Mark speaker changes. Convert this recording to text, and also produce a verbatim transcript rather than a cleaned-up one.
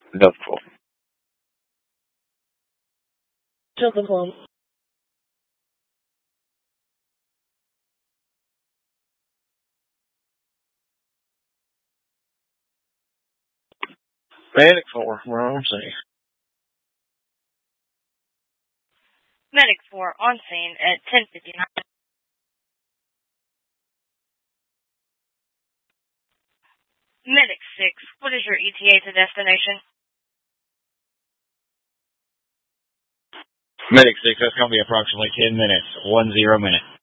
Speaker 1: Doubtful.
Speaker 2: Doubtful.
Speaker 1: Medic four, we're on scene.
Speaker 3: Medic four on scene at ten fifty-nine. Medic six, what is your E T A to destination?
Speaker 1: Medic six, that's going to be approximately ten minutes. One zero minute.